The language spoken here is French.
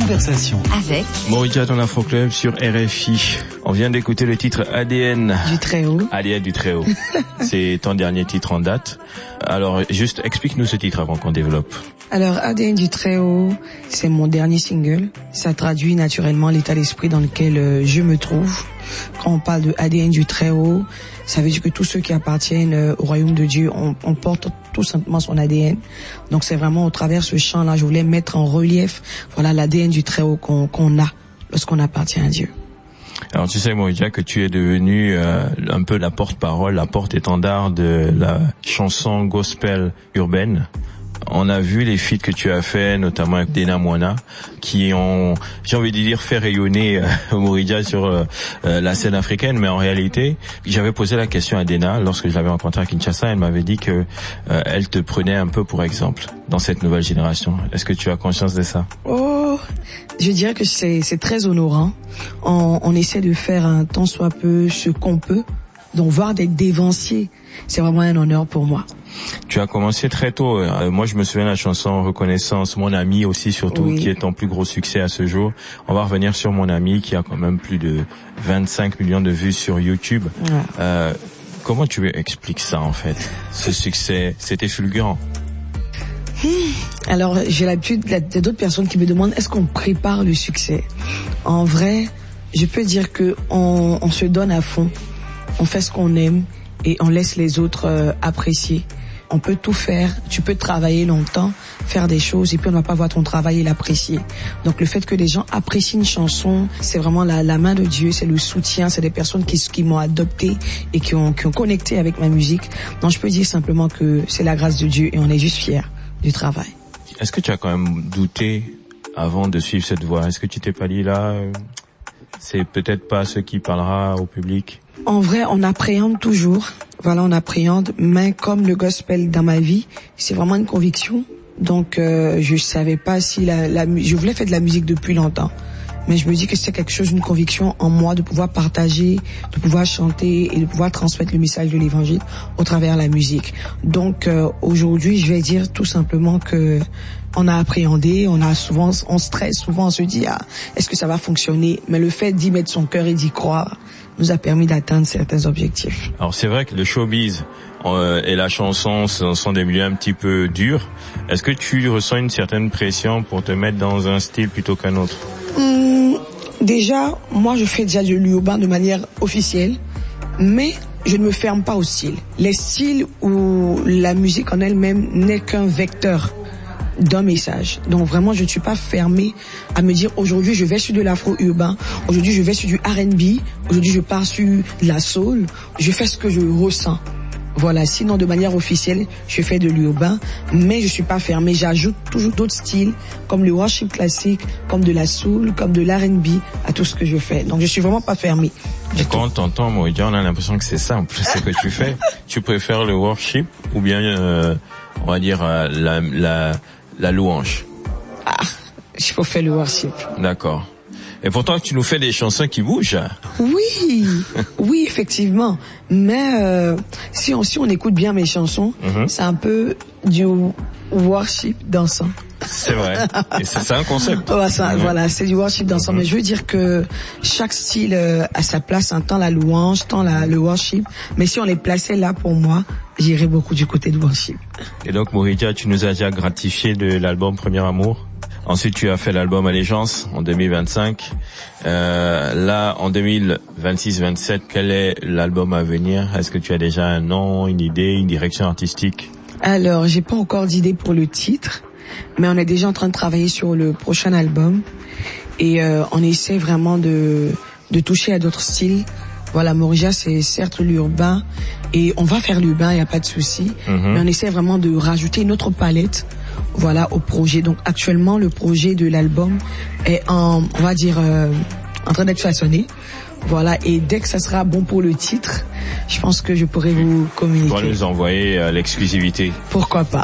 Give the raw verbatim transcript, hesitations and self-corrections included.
conversation. Avec Moridia dans l'Afro Club sur R F I. On vient d'écouter le titre A D N. Du Très-Haut. A D N du Très-Haut. C'est ton dernier titre en date. Alors, juste explique-nous ce titre avant qu'on développe. Alors, A D N du Très-Haut, c'est mon dernier single. Ça traduit naturellement l'état d'esprit dans lequel euh, je me trouve. Quand on parle de A D N du Très-Haut, ça veut dire que tous ceux qui appartiennent euh, au royaume de Dieu, on, on porte tout simplement son A D N. Donc c'est vraiment au travers de ce chant-là, je voulais mettre en relief, voilà, l'A D N du Très-Haut qu'on, qu'on a lorsqu'on appartient à Dieu. Alors tu sais, Moridia, que tu es devenu euh, un peu la porte-parole, la porte-étendard de la chanson gospel urbaine. On a vu les feats que tu as fait, notamment avec Dena Moana, qui ont, j'ai envie de dire, fait rayonner euh, Moridia sur euh, la scène africaine. Mais en réalité, j'avais posé la question à Dena lorsque je l'avais rencontrée à Kinshasa. Elle m'avait dit que euh, elle te prenait un peu pour exemple dans cette nouvelle génération. Est-ce que tu as conscience de ça? Oh, je dirais que c'est, c'est très honorant. On, on essaie de faire un tant soit peu ce qu'on peut. Donc voir d'être dévancier, c'est vraiment un honneur pour moi. Tu as commencé très tôt. Euh, moi, je me souviens de la chanson Reconnaissance, Mon Ami aussi surtout, oui, qui est ton plus gros succès à ce jour. On va revenir sur Mon Ami, qui a quand même plus de vingt-cinq millions de vues sur YouTube. Ouais. Euh, comment tu expliques ça en fait? Ce succès, c'était fulgurant. Alors, j'ai l'habitude, il y a d'autres personnes qui me demandent est-ce qu'on prépare le succès? En vrai, je peux dire que on, on se donne à fond, on fait ce qu'on aime et on laisse les autres euh, apprécier. On peut tout faire, tu peux travailler longtemps, faire des choses et puis on ne va pas voir ton travail et l'apprécier. Donc le fait que les gens apprécient une chanson, c'est vraiment la, la main de Dieu, c'est le soutien, c'est des personnes qui, qui m'ont adopté et qui ont, qui ont connecté avec ma musique. Donc je peux dire simplement que c'est la grâce de Dieu et on est juste fiers du travail. Est-ce que tu as quand même douté avant de suivre cette voie? Est-ce que tu t'es pas dit là, c'est peut-être pas ce qui parlera au public? En vrai, on appréhende toujours. Voilà, on appréhende. Mais comme le gospel dans ma vie, c'est vraiment une conviction. Donc, euh, je savais pas si la, la, je voulais faire de la musique depuis longtemps. Mais je me dis que c'est quelque chose, une conviction en moi de pouvoir partager, de pouvoir chanter et de pouvoir transmettre le message de l'évangile au travers de la musique. Donc, euh, aujourd'hui, je vais dire tout simplement que on a appréhendé, on a souvent, on stresse souvent, on se dit, ah, est-ce que ça va fonctionner? Mais le fait d'y mettre son cœur et d'y croire nous a permis d'atteindre certains objectifs. Alors c'est vrai que le showbiz euh, et la chanson sont des milieux un petit peu durs. Est-ce que tu ressens une certaine pression pour te mettre dans un style plutôt qu'un autre? Hum, déjà, moi je fais déjà de l'urbain de manière officielle, mais je ne me ferme pas au style. Les styles où la musique en elle-même n'est qu'un vecteur d'un message. Donc vraiment, je ne suis pas fermée à me dire aujourd'hui je vais sur de l'afro-urbain, aujourd'hui je vais sur du R and B, aujourd'hui je pars sur de la soul, je fais ce que je ressens. Voilà, sinon de manière officielle, je fais de l'urbain, mais je suis pas fermée, j'ajoute toujours d'autres styles, comme le worship classique, comme de la soul, comme de l'R and B, à tout ce que je fais. Donc je suis vraiment pas fermée. Et quand on t'entend, Moridia, on a l'impression que c'est simple, ce que tu fais. Tu préfères le worship ou bien, euh, on va dire, euh, la, la, la louange? Ah, je préfère le worship. D'accord. Et pourtant, tu nous fais des chansons qui bougent. Oui, oui, effectivement. Mais euh, si on si on écoute bien mes chansons, mm-hmm. c'est un peu du worship dansant. C'est vrai. Et c'est ça un concept. Ouais, ça, mm-hmm. Voilà, c'est du worship dansant. Mm-hmm. Mais je veux dire que chaque style euh, a sa place. Un temps la louange, tant la, le worship. Mais si on les plaçait là pour moi, j'irais beaucoup du côté du worship. Et donc, Moridia, tu nous as déjà gratifié de l'album Premier Amour. Ensuite, tu as fait l'album Allégeance en deux mille vingt-cinq. Euh, là, en deux mille vingt-six vingt-sept, quel est l'album à venir? Est-ce que tu as déjà un nom, une idée, une direction artistique? Alors, j'ai pas encore d'idée pour le titre, mais on est déjà en train de travailler sur le prochain album. Et euh, on essaie vraiment de, de toucher à d'autres styles. Voilà, Moridia, c'est certes l'urbain, et on va faire l'urbain, il n'y a pas de souci. Mm-hmm. Mais on essaie vraiment de rajouter une autre palette, voilà, au projet. Donc actuellement, le projet de l'album est en, on va dire, euh, en train d'être façonné. Voilà, et dès que ça sera bon pour le titre, je pense que je pourrai vous communiquer. Tu vas nous envoyer euh, l'exclusivité. Pourquoi pas.